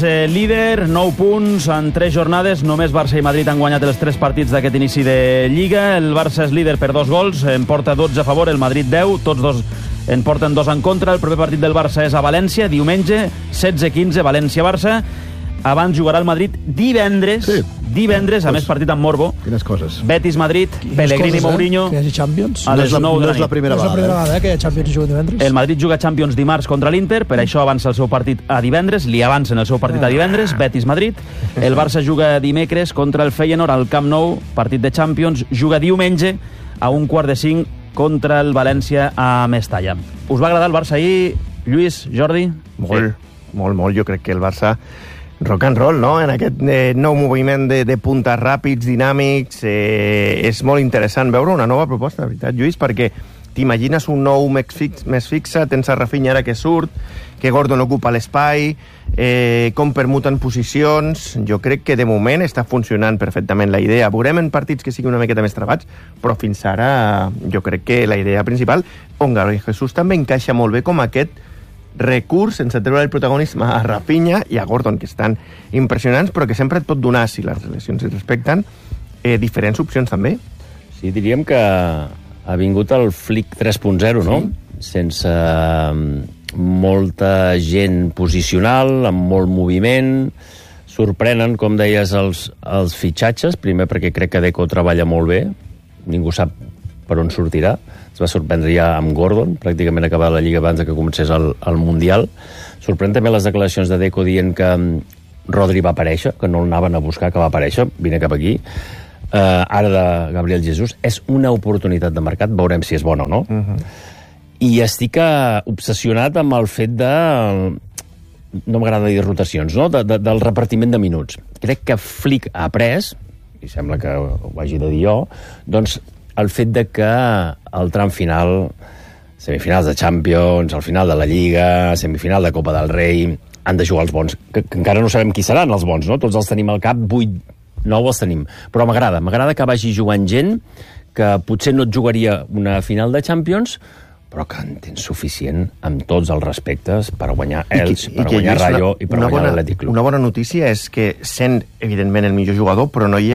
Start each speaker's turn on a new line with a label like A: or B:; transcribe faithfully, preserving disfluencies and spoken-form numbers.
A: Líder, nou punts en tres jornades. Només Barça i Madrid han guanyat els tres partits d'aquest inici de Lliga. El Barça és líder per dos gols, en porta dotze a favor, el Madrid deu, tots dos en porten dos en contra. El proper partit del Barça és a València, diumenge, setze quinze, València-Barça. Abans jugarà el Madrid divendres, sí. divendres, a més partit amb Morbo.
B: Quines coses.
A: Betis-Madrid, Pellegrini-Mourinho.
C: Eh? Que hi hagi Champions.
A: A les nou de la nit.
B: No és la primera
C: vegada,
B: vegada,
C: vegada eh? que hi ha Champions i juga divendres.
A: El Madrid juga Champions dimarts contra l'Inter, per això avança el seu partit a divendres, li avancen el seu partit a divendres, Betis-Madrid. El Barça juga dimecres contra el Feyenoord al Camp Nou, partit de Champions. Juga diumenge a un quart de cinc contra el València a Mestalla. Us va agradar el Barça ahir, Lluís, Jordi?
D: Molt, sí. molt, molt. Jo crec que el Barça rock and roll, no? En aquest eh, nou moviment de, de puntes ràpids, dinàmics, eh, és molt interessant veure una nova proposta, de veritat, Lluís, perquè t'imagines un nou més, fix, més fixe, tens a Rafinha ara que surt, que Gordon ocupa l'espai, eh, com permuten posicions. Jo crec que de moment està funcionant perfectament la idea. Veurem en partits que siguin una miqueta més trebats, però fins ara jo crec que la idea principal, on Gabriel Jesús també encaixa molt bé com aquest recurs sense treure el protagonisme a Rafinha i a Gordon, que estan impressionants, però que sempre et pot donar, si les relacions es respecten, eh, diferents opcions també.
E: Sí, diríem que ha vingut el Flick tres punt zero, no? Sí. Sense molta gent posicional, amb molt moviment. Sorprenen, com deies, els, els fitxatges, primer perquè crec que Deco treballa molt bé, ningú sap per on sortirà. Es va sorprendre ja amb Gordon, pràcticament acabar la Lliga abans que comencés el, el Mundial. Sorprèn també les declaracions de Deco dient que Rodri va aparèixer, que no l'anaven a buscar, que va aparèixer, vine cap aquí. Uh, ara de Gabriel Jesús. És una oportunitat de mercat, veurem si és bona o no. Uh-huh. I estic uh, obsessionat amb el fet de... No m'agrada dir rotacions, no? De, de, del repartiment de minuts. Crec que Flick ha après, i sembla que ho hagi de dir jo, doncs el fet de que al tram final, semifinals de Champions, al final de la Lliga, semifinal de Copa del Rei, han de jugar els bons, que, que encara no sabem qui seran els bons, no? Tots els tenim al cap, vuit, nou els tenim. Però m'agrada, m'agrada que vagi jugant gent que potser no et jugaria una final de Champions, però que en tens suficient amb tots els respectes per guanyar Elx, per guanyar Rayo i per guanyar l'Atlètic Club.
D: Una bona notícia és que sent, evidentment, el millor jugador, però no hi ha